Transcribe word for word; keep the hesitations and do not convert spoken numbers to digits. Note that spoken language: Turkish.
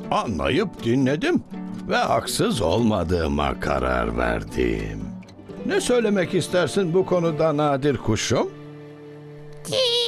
Anlayıp dinledim ve haksız olmadığıma karar verdim. Ne söylemek istersin bu konuda Nadir kuşum? Ki